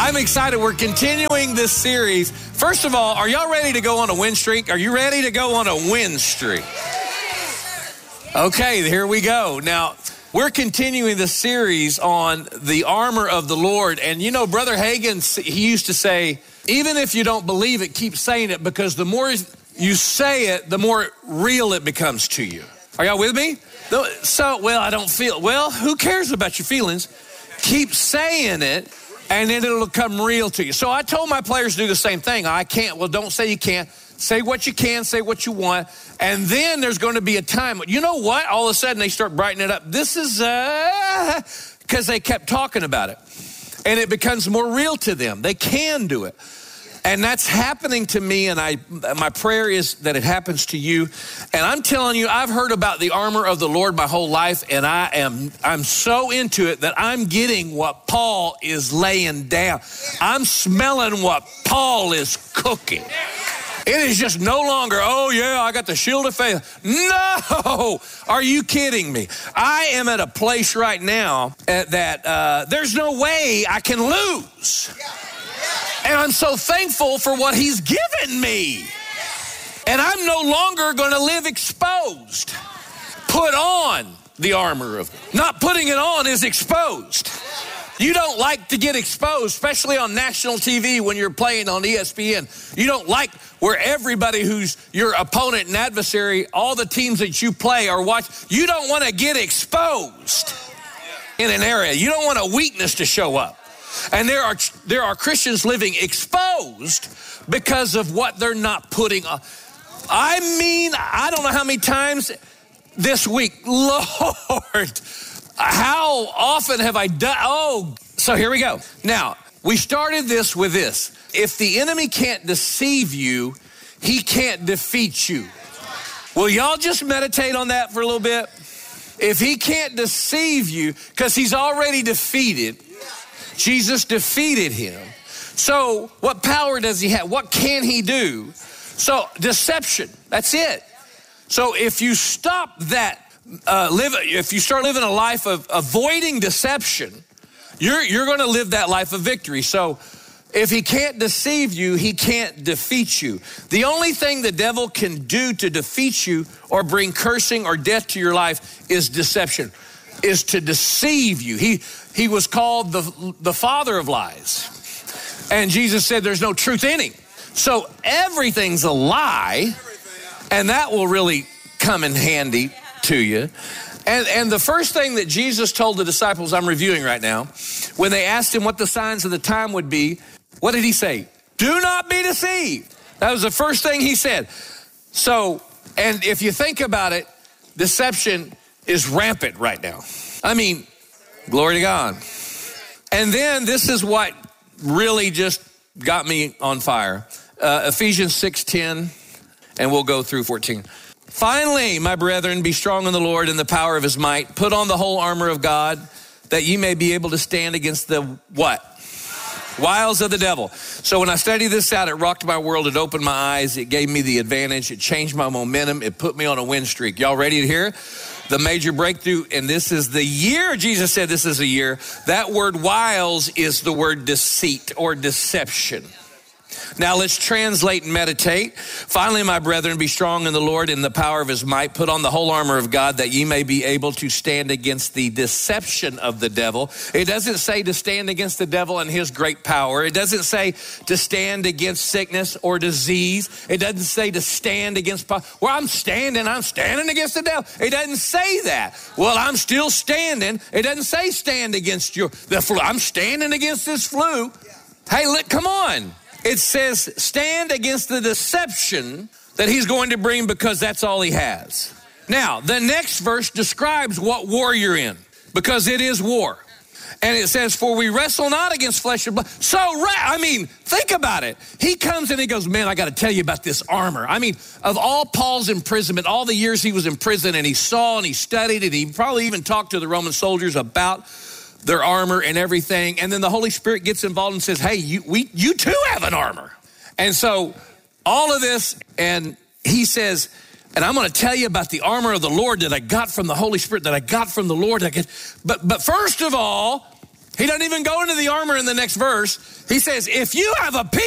I'm excited. We're continuing this series. First of all, are y'all ready to go on a win streak? Are you ready to go on a win streak? Okay, here we go. Now, we're continuing the series on the armor of the Lord. And you know, Brother Hagin, he used to say, even if you don't believe it, keep saying it, because the more you say it, the more real it becomes to you. Are y'all with me? So, I don't feel, who cares about your feelings? Keep saying it, and then it'll come real to you. So I told my players to do the same thing. I can't. Well, don't say you can't. Say what you can, say what you want. And then there's going to be a time. You know what? All of a sudden they start brightening it up. This is because they kept talking about it. And it becomes more real to them. They can do it. And that's happening to me, and my prayer is that it happens to you. And I'm telling you, I've heard about the armor of the Lord my whole life, and I'm so into it that I'm getting what Paul is laying down. I'm smelling what Paul is cooking. It is just no longer, oh yeah, I got the shield of faith. No, are you kidding me? I am at a place right now that there's no way I can lose. And I'm so thankful for what he's given me. And I'm no longer going to live exposed. Put on the armor of God. Not putting it on is exposed. You don't like to get exposed, especially on national TV when you're playing on ESPN. You don't like where everybody who's your opponent and adversary, all the teams that you play or watch, you don't want to get exposed in an area. You don't want a weakness to show up. And there are Christians living exposed because of what they're not putting on. I mean, I don't know how many times this week, Lord, how often have I done? Oh, so here we go. Now, we started this with this. If the enemy can't deceive you, he can't defeat you. Will y'all just meditate on that for a little bit? If he can't deceive you, because he's already defeated, Jesus defeated him. So what power does he have? What can he do? So deception, that's it. So if you stop that, if you start living a life of avoiding deception, you're going to live that life of victory. So if he can't deceive you, he can't defeat you. The only thing the devil can do to defeat you or bring cursing or death to your life is deception, is to deceive you. He was called the father of lies. And Jesus said there's no truth in him. So everything's a lie, and that will really come in handy to you. And the first thing that Jesus told the disciples, I'm reviewing right now, when they asked him what the signs of the time would be, what did he say? Do not be deceived. That was the first thing he said. So, and if you think about it, deception is rampant right now. I mean, glory to God. And then this is what really just got me on fire. Ephesians 6:10, and we'll go through 14. Finally, my brethren, be strong in the Lord and the power of his might. Put on the whole armor of God, that ye may be able to stand against the what? Wiles of the devil. So when I studied this out, it rocked my world. It opened my eyes. It gave me the advantage. It changed my momentum. It put me on a win streak. Y'all ready to hear the major breakthrough? And this is the year. Jesus said this is a year. That word wiles is the word deceit or deception. Now let's translate and meditate. Finally, my brethren, be strong in the Lord and the power of his might. Put on the whole armor of God, that ye may be able to stand against the deception of the devil. It doesn't say to stand against the devil and his great power. It doesn't say to stand against sickness or disease. It doesn't say to stand against, I'm standing against the devil. It doesn't say that. Well, I'm still standing. It doesn't say stand against the flu. I'm standing against this flu. Hey, look, come on. It says stand against the deception that he's going to bring, because that's all he has. Now, the next verse describes what war you're in, because it is war. And it says, for we wrestle not against flesh and blood. So, I mean, think about it. He comes and he goes, man, I got to tell you about this armor. I mean, of all Paul's imprisonment, all the years he was in prison, and he saw and he studied it, he probably even talked to the Roman soldiers about their armor and everything. And then the Holy Spirit gets involved and says, hey, you too have an armor. And so all of this, and he says, and I'm going to tell you about the armor of the Lord that I got from the Holy Spirit, that I got from the Lord. But first of all, He doesn't even go into the armor in the next verse. He says, if you have a peace